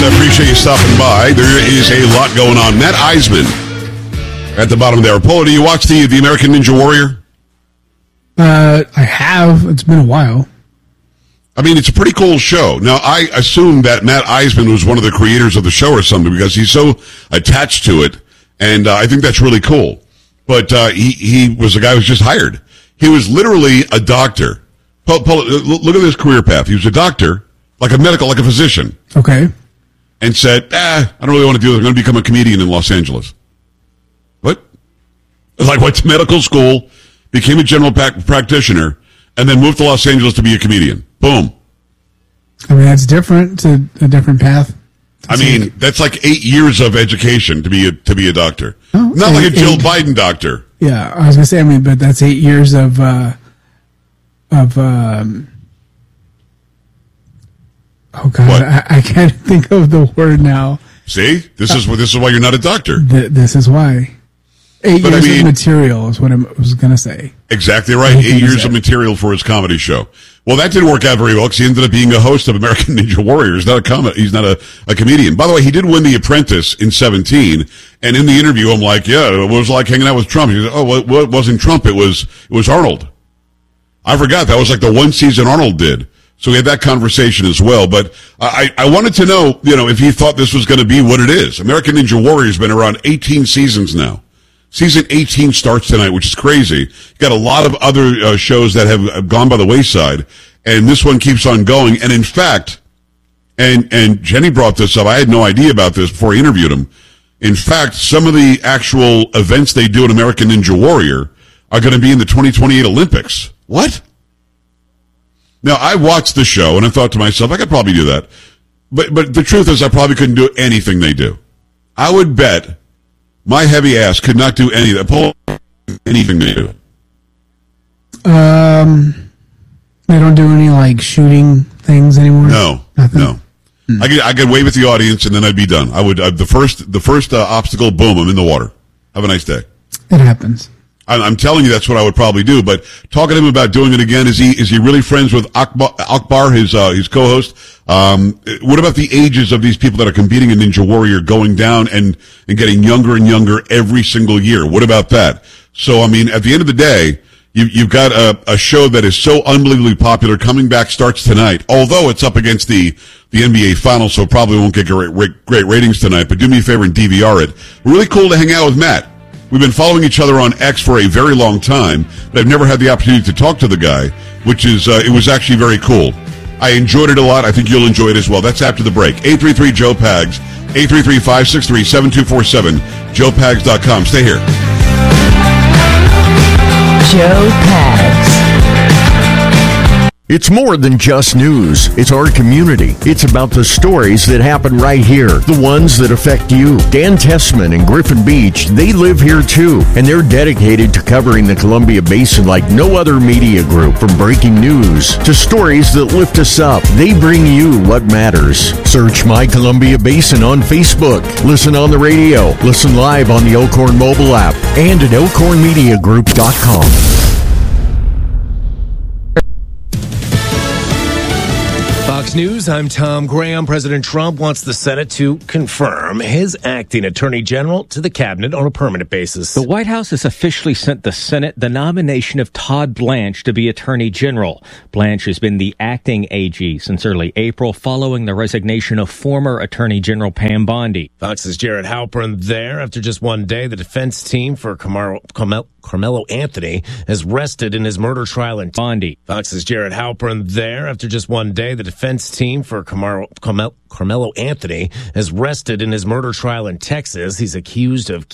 I appreciate you stopping by. There is a lot going on. Matt Eisman at the bottom there. Polo, do you watch the American Ninja Warrior? I have. It's been a while. I mean, it's a pretty cool show. Now, I assume that Matt Eisman was one of the creators of the show or something because he's so attached to it, and I think that's really cool. But he was a guy who was just hired. He was literally a doctor. Polo, look at his career path. He was a doctor, like a physician. Okay. And said, I don't really want to do this. I'm going to become a comedian in Los Angeles. What? Like, went to medical school, became a general practitioner, and then moved to Los Angeles to be a comedian. Boom. I mean, that's different. It's a different path. I mean, that's like 8 years of education to be a doctor. Oh, Not like a Jill Biden doctor. Yeah, I was going to say, but that's 8 years of oh God, I can't think of the word now. See? This is why you're not a doctor. This is why. 8 years of material is what I was going to say. Exactly right. 8 years of material for his comedy show. Well, that didn't work out very well because he ended up being a host of American Ninja Warrior. He's not a comedian. By the way, he did win The Apprentice in 2017. And in the interview, I'm like, yeah, it was like hanging out with Trump. He said, oh, well, it wasn't Trump. It was Arnold. I forgot. That was like the one season Arnold did. So we had that conversation as well. But I wanted to know, if he thought this was going to be what it is. American Ninja Warrior has been around 18 seasons now. Season 18 starts tonight, which is crazy. You got a lot of other shows that have gone by the wayside, and this one keeps on going. And in fact, and Jenny brought this up. I had no idea about this before I interviewed him. In fact, some of the actual events they do in American Ninja Warrior are going to be in the 2028 Olympics. What? Now, I watched the show, and I thought to myself, I could probably do that. But the truth is, I probably couldn't do anything they do. I would bet my heavy ass could not do any of that. Pull anything they do. They don't do any, like, shooting things anymore? No. Nothing? No. I could wave at the audience, and then I'd be done. I would, the first obstacle, boom, I'm in the water. Have a nice day. It happens. I'm telling you, that's what I would probably do. But talking to him about doing it again, is he really friends with Akbar, his co-host? What about the ages of these people that are competing in Ninja Warrior going down and getting younger and younger every single year? What about that? So, I mean, at the end of the day, you've got a show that is so unbelievably popular. Coming back starts tonight, although it's up against the NBA Finals, so probably won't get great ratings tonight. But do me a favor and DVR it. Really cool to hang out with Matt. We've been following each other on X for a very long time, but I've never had the opportunity to talk to the guy, which is, it was actually very cool. I enjoyed it a lot. I think you'll enjoy it as well. That's after the break. 833-JOE-PAGS, 833-563-7247, joepags.com. Stay here. Joe Pags. It's more than just news. It's our community. It's about the stories that happen right here, the ones that affect you. Dan Tessman and Griffin Beach, they live here too, and they're dedicated to covering the Columbia Basin like no other media group. From breaking news to stories that lift us up, they bring you what matters. Search My Columbia Basin on Facebook. Listen on the radio. Listen live on the Elkhorn mobile app and at elkhornmediagroup.com. Fox News, I'm Tom Graham. President Trump wants the Senate to confirm his acting attorney general to the cabinet on a permanent basis. The White House has officially sent the Senate the nomination of Todd Blanche to be attorney general. Blanche has been the acting AG since early April following the resignation of former attorney general Pam Bondi. Fox's Jared Halpern there. After just one day, the defense team for Carmelo Anthony has rested in his murder trial in Bondi. Fox's Jared Halpern there. After just one day, the defense team for Carmelo Anthony has rested in his murder trial in Texas. He's accused of